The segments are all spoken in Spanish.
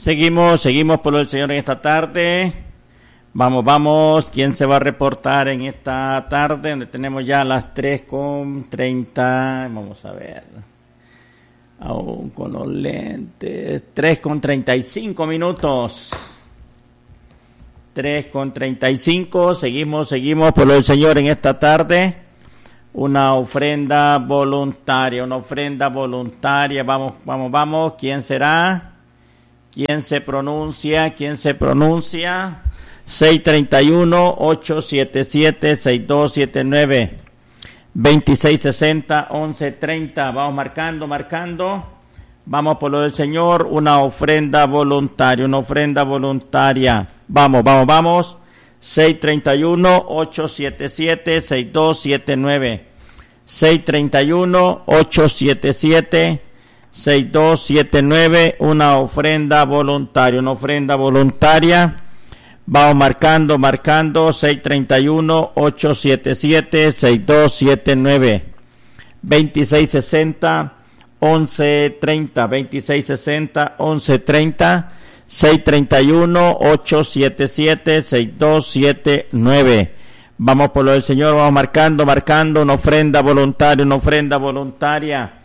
Seguimos por lo del Señor en esta tarde. Vamos. ¿Quién se va a reportar en esta tarde? Donde tenemos ya las 3:30. Vamos a ver. Aún con los lentes. 3:35 minutos. 3:35. Seguimos por lo del Señor en esta tarde. Una ofrenda voluntaria. Vamos. ¿Quién será? ¿Quién se pronuncia? 631-877-6279. 2660-1130. Vamos marcando. Vamos por lo del Señor. Una ofrenda voluntaria. Vamos. 631-877-6279. 631-877-6279, una ofrenda voluntaria. Vamos marcando, 631-877-6279, 2660-1130, 631-877-6279. Vamos por lo del Señor, vamos marcando, una ofrenda voluntaria.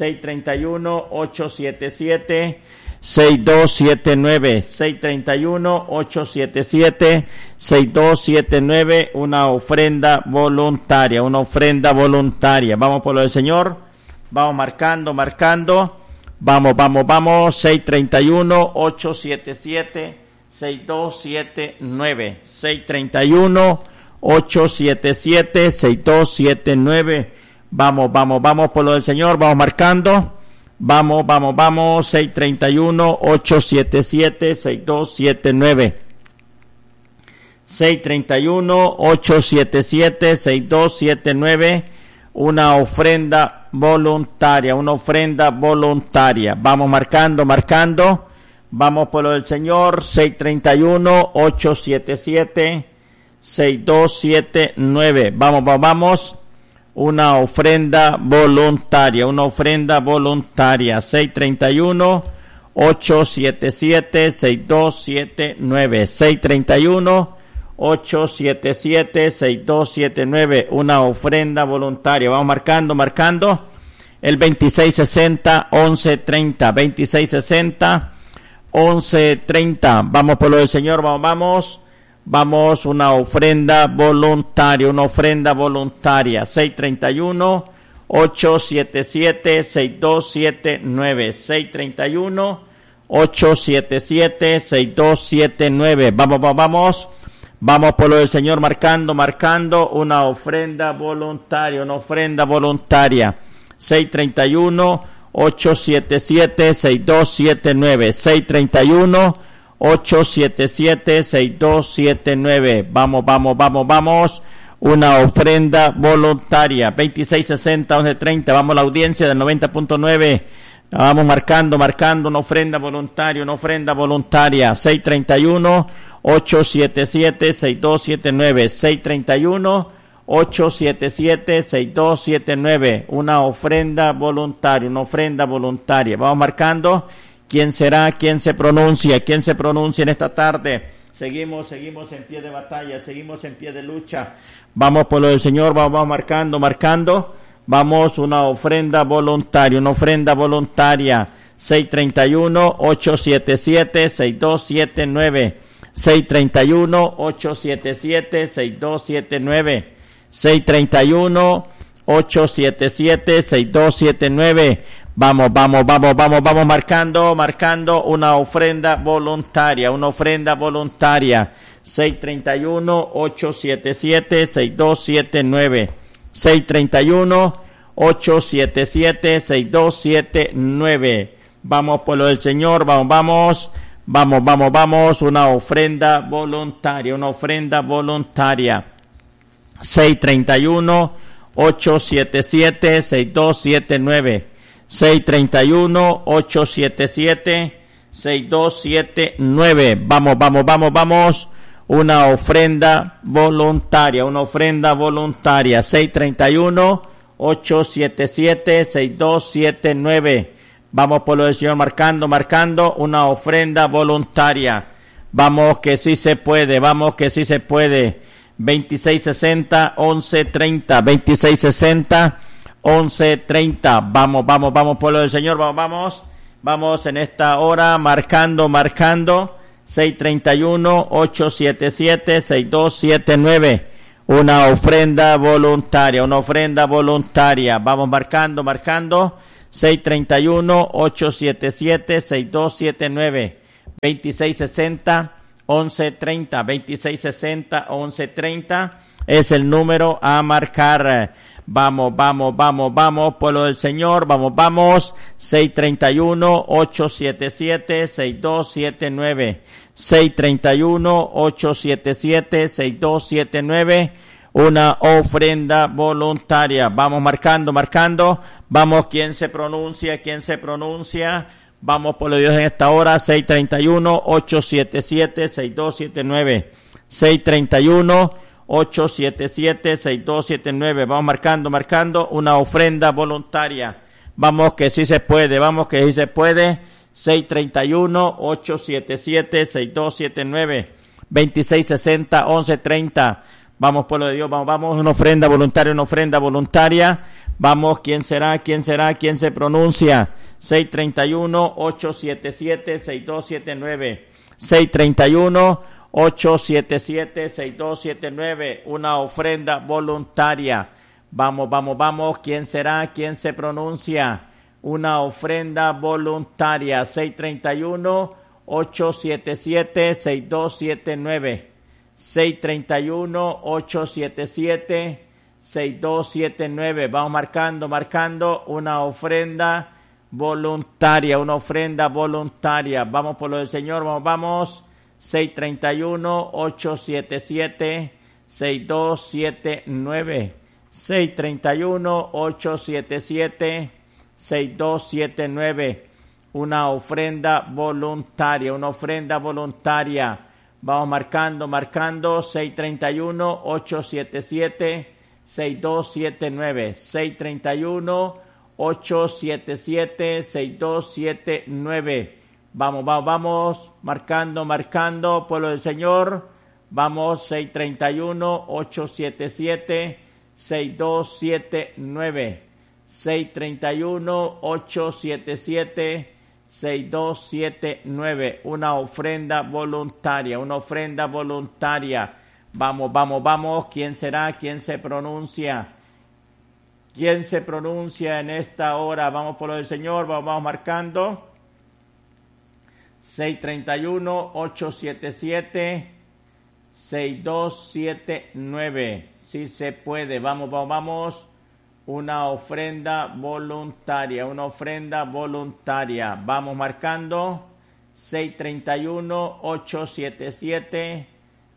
631-877-6279, 631-877-6279, una ofrenda voluntaria. Vamos por lo del Señor, vamos marcando, vamos, 631-877-6279, 631-877-6279, Vamos por lo del Señor, vamos marcando, vamos, 631-877-6279, 631-877-6279, una ofrenda voluntaria, vamos marcando, vamos por lo del Señor, 631-877-6279, vamos, una ofrenda voluntaria, 631-877-6279, 631-877-6279, una ofrenda voluntaria. Vamos marcando, el 2660-1130, 2660-1130, vamos por lo del Señor, vamos, una ofrenda voluntaria, 631-877-6279, 631-877-6279, vamos por lo del Señor, marcando, una ofrenda voluntaria, 631-877-6279, 631-877-6279, vamos, una ofrenda voluntaria, 2660-1130, vamos la audiencia del 90.9, vamos marcando, una ofrenda voluntaria, 631-877-6279, 631-877-6279, una ofrenda voluntaria, vamos marcando. ¿Quién será? ¿Quién se pronuncia en esta tarde? Seguimos en pie de batalla, seguimos en pie de lucha. Vamos por lo del Señor, vamos marcando. Vamos, una ofrenda voluntaria, 631-877-6279, 631-877-6279, 631-877-6279. Vamos marcando, una ofrenda voluntaria, 631-877-6279, 631-877-6279. Vamos por lo del Señor, vamos, una ofrenda voluntaria, 631-877-6279, 631-877-6279. Vamos, una ofrenda voluntaria, 631-877-6279. Vamos por lo del Señor, marcando una ofrenda voluntaria. Vamos que sí se puede, vamos que sí se puede. 2660 1130, 2660 1130. Vamos por lo del Señor, vamos en esta hora marcando 631 877 6279. Una ofrenda voluntaria. Vamos marcando 631 877 6279. 2660 1130, 2660 1130 es el número a marcar. Vamos, pueblo del Señor, vamos, 631 877 6279, 631 877 6279, una ofrenda voluntaria. Vamos marcando, vamos, ¿quién se pronuncia? Vamos por lo de Dios en esta hora, 631 877 6279, 631 877 6279. Vamos marcando una ofrenda voluntaria. Vamos que sí se puede, 631 877 6279, 2660 1130. Vamos, pueblo de Dios, vamos, una ofrenda voluntaria. Vamos, ¿quién será? ¿Quién se pronuncia? 631 877 6279, 631 877 6279, una ofrenda voluntaria. Vamos, ¿quién será? ¿Quién se pronuncia? Una ofrenda voluntaria. 631 877 6279, 631 877 6279. Vamos marcando una ofrenda voluntaria, Vamos por lo del Señor, vamos. 631 877 6279, 631 877 6279, una ofrenda voluntaria. Vamos marcando 631 877 6279, 631 877 6279. Vamos, marcando, pueblo del Señor. Vamos, 631 877 6279, 631 877 6279, una ofrenda voluntaria. Vamos, ¿quién será? ¿Quién se pronuncia? ¿Quién se pronuncia en esta hora? Vamos por lo del Señor, vamos marcando. 631 877 6279. Si se puede, vamos. Una ofrenda voluntaria. Vamos marcando 631 877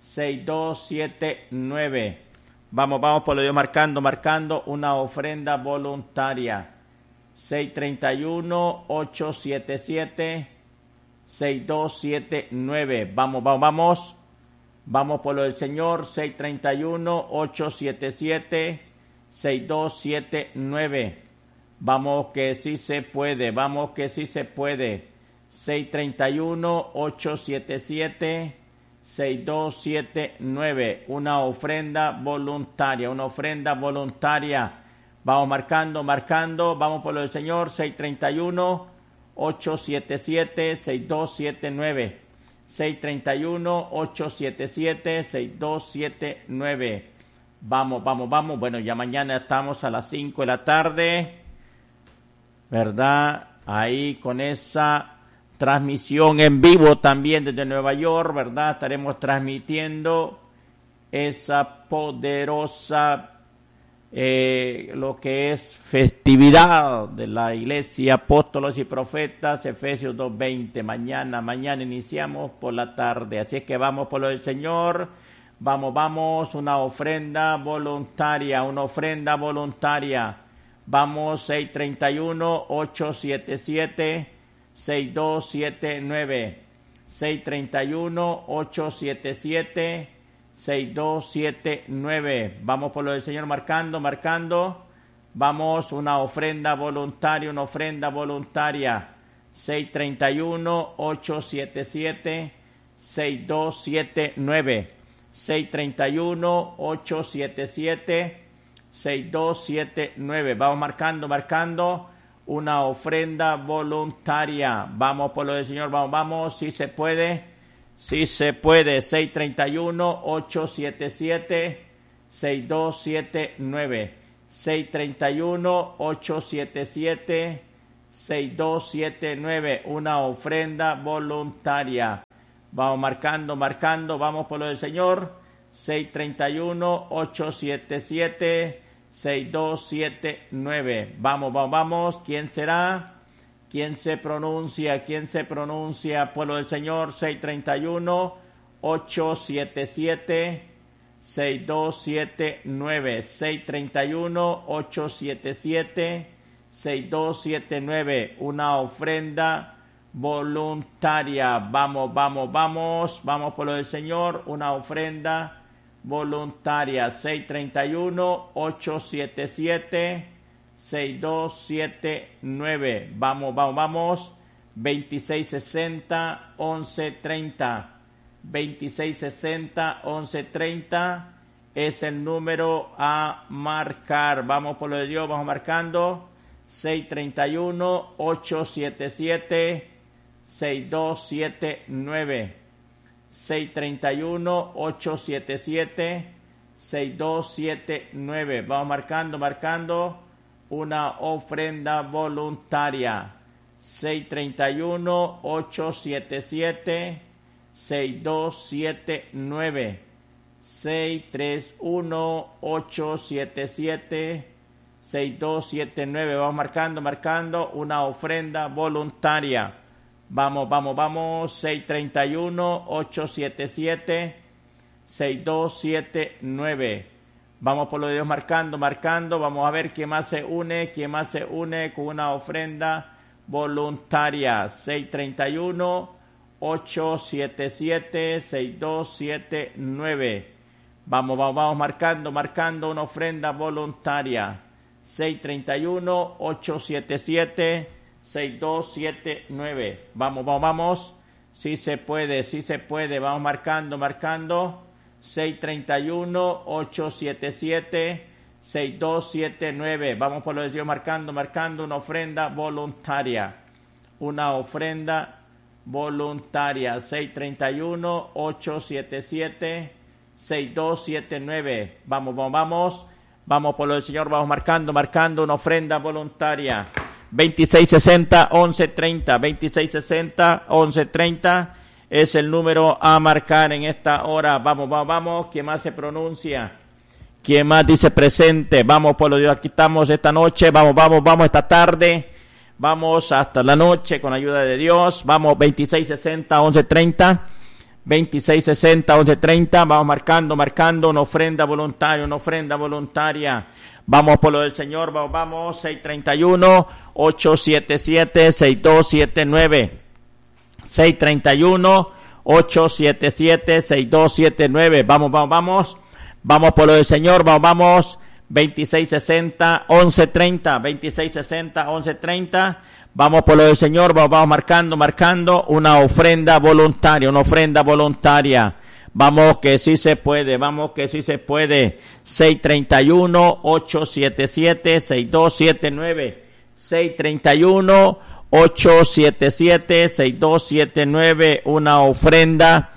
6279. Vamos por lo Dios marcando una ofrenda voluntaria. 631 877 6279. Vamos por lo del Señor. 631 877 6279. Vamos que sí se puede. 631 877 6279. Una ofrenda voluntaria. Vamos marcando. Vamos por lo del Señor. 631 877 6279. 631 877 6279. Vamos. Bueno, ya mañana estamos a las 5 de la tarde, ¿verdad? Ahí con esa transmisión en vivo también desde Nueva York, ¿verdad? Estaremos transmitiendo esa poderosa, lo que es festividad de la Iglesia Apóstoles y Profetas, Efesios 2:20. Mañana iniciamos por la tarde, así es que vamos por lo del Señor. Vamos, una ofrenda voluntaria. Vamos, 631 877 6279, 631 877 6279. Vamos por lo del Señor marcando Vamos, una ofrenda voluntaria, 631-877-6279. 631-877-6279. Vamos marcando una ofrenda voluntaria. Vamos por lo del Señor, vamos, si se puede. 631-877-6279. 631-877-6279. Una ofrenda voluntaria. Vamos marcando, vamos por lo del Señor. 631-877-6279. Vamos. ¿Quién será? ¿Quién se pronuncia? Pueblo del Señor. 631-877-6279. 631-877-6279. Una ofrenda voluntaria. Vamos, pueblo del Señor. Una ofrenda voluntaria. 631-877-6279. Vamos. 2660-1130. 2660-1130 es el número a marcar. Vamos por lo de Dios, vamos marcando. 631-877-6279. 631-877-6279. Vamos marcando una ofrenda voluntaria. 631-877-6279. 631-877-6279. Vamos marcando una ofrenda voluntaria. Vamos. 631-877-6279. Vamos por lo de Dios marcando. Vamos a ver quién más se une con una ofrenda voluntaria. 631-877-6279. Vamos marcando una ofrenda voluntaria. 631-877-6279. Vamos. Si se puede. Vamos marcando. 631-877-6279. Vamos por lo de Dios marcando una ofrenda voluntaria. 631-877-6279. Vamos por lo del Señor, vamos marcando una ofrenda voluntaria. 2660-1130. 2660-1130 es el número a marcar en esta hora. Vamos. ¿Quién más se pronuncia? ¿Quién más dice presente? Vamos por lo de Dios, aquí estamos esta noche. Vamos esta tarde. Vamos hasta la noche con la ayuda de Dios. Vamos, 2660-1130. 2660-1130. Vamos marcando una ofrenda voluntaria. Vamos por lo del Señor. Vamos. 631-877-6279. 631-877-6279. Vamos. Vamos por lo del Señor. Vamos. 2660-1130. 2660-1130. Vamos por lo del Señor. Vamos marcando una ofrenda voluntaria. Vamos que sí se puede. 631-877-6279. 631-877-6279. Una ofrenda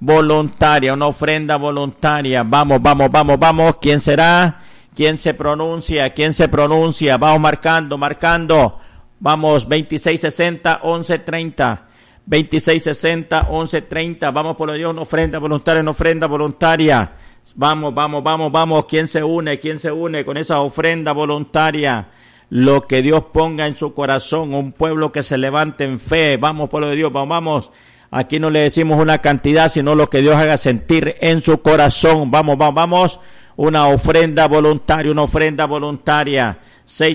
voluntaria. Vamos. ¿Quién será? ¿Quién se pronuncia? Vamos marcando. Vamos, 2660-1130. 2660-1130. Vamos por lo de Dios, una ofrenda voluntaria. Vamos. ¿Quién se une con esa ofrenda voluntaria? Lo que Dios ponga en su corazón, un pueblo que se levante en fe. Vamos por lo de Dios, vamos. Aquí no le decimos una cantidad, sino lo que Dios haga sentir en su corazón. Vamos. Una ofrenda voluntaria.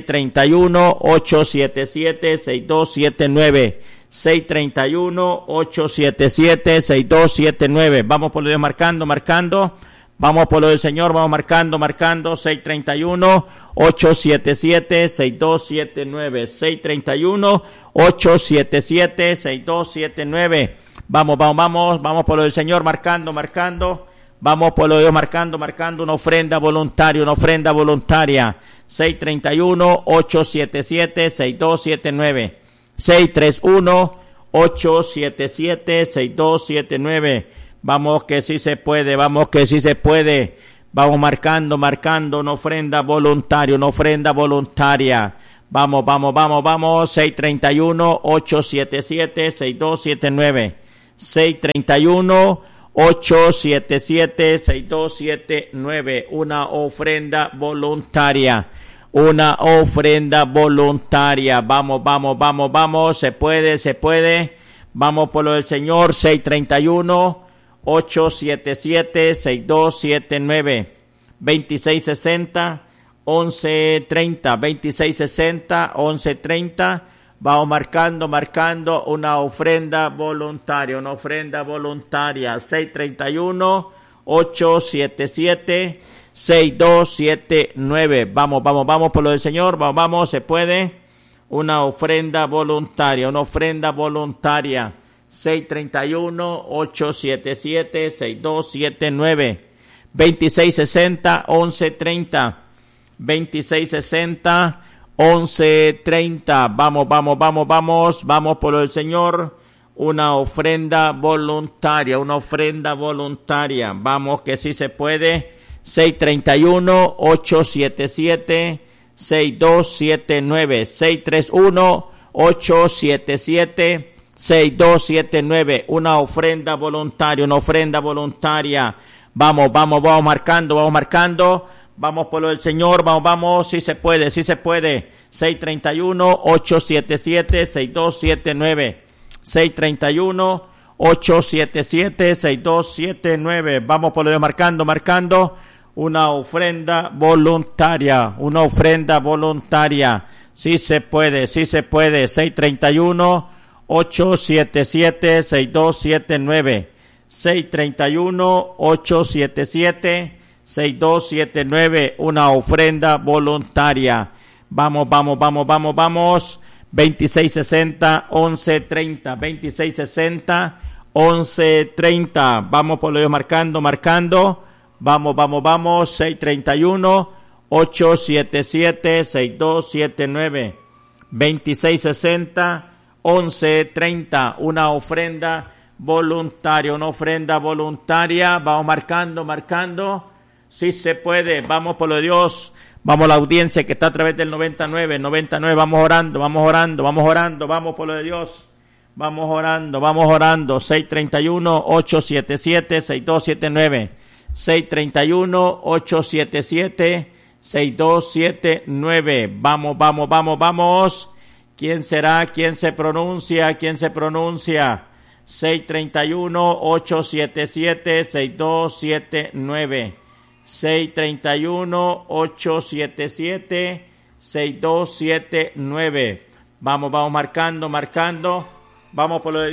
631-877-6279. 631-877-6279. Vamos por lo de Dios marcando. Vamos por lo del Señor, vamos marcando, 631-877-6279, 631-877-6279. Vamos por lo del Señor, marcando. Vamos por lo de Dios, marcando, una ofrenda voluntaria, 631-877-6279, 631-877-6279. Vamos que sí se puede. Vamos marcando, una ofrenda voluntaria, Vamos, 631-877-6279, 631-877-6279, una ofrenda voluntaria. Vamos, se puede. Vamos por lo del Señor, 631-877-6279, 2660 1130, 2660-1130. Vamos marcando una ofrenda voluntaria, 631-877-6279. Vamos por lo del Señor, vamos, se puede. Una ofrenda voluntaria, 631-877-6279, 2660-1130, 2660-1130. Vamos por lo del Señor, una ofrenda voluntaria, Vamos que sí se puede. 631-877-6279, 631-877-6279, una ofrenda voluntaria, Vamos marcando. Vamos por lo del Señor, vamos, sí se puede. 631-877-6279, 631-877-6279. Vamos por lo de marcando, una ofrenda voluntaria, Sí se puede. 631-877-6279, 631-877-6279, una ofrenda voluntaria. Vamos. 2660-1130, 2660-1130. Vamos por lo de marcando. Vamos. 631-877-6279, 2660-1130. Una ofrenda voluntaria, Vamos marcando. Sí se puede. Vamos por lo de Dios. Vamos a la audiencia que está a través del 99. Vamos orando. Vamos por lo de Dios. Vamos orando. 631-877-6279, 631-877-6279. Vamos. ¿Quién será? ¿Quién se pronuncia? 631-877-6279, 631-877-6279. Vamos marcando. Vamos por lo de